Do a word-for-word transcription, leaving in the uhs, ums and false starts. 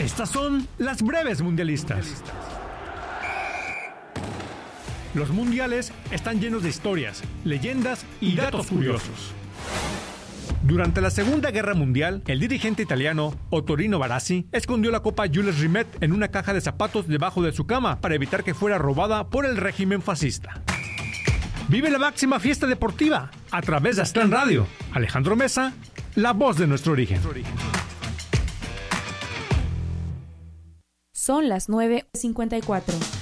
Estas son las breves mundialistas. Los mundiales están llenos de historias, leyendas y datos curiosos. Durante la Segunda Guerra Mundial, el dirigente italiano Ottorino Barassi escondió la Copa Jules Rimet en una caja de zapatos debajo de su cama para evitar que fuera robada por el régimen fascista. Vive la máxima fiesta deportiva a través de Aztlán Radio. Alejandro Mesa, la voz de nuestro origen. Son las nueve cincuenta y cuatro.